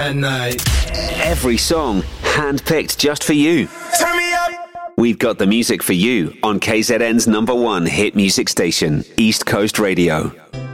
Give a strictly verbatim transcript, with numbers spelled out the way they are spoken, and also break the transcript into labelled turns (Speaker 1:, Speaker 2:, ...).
Speaker 1: at night.
Speaker 2: Every song handpicked just for you.
Speaker 1: Turn me up.
Speaker 2: We've got the music for you on K Z N's number one hit music station, East Coast Radio.